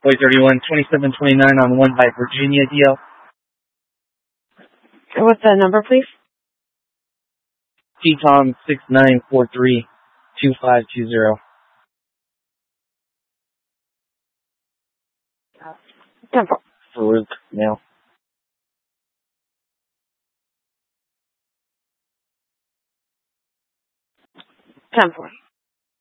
Boy 31, 2729 on 1 by Virginia DL. What's that number, please? T-Tom 69432520. 10-4. Farouk, male. 10-4.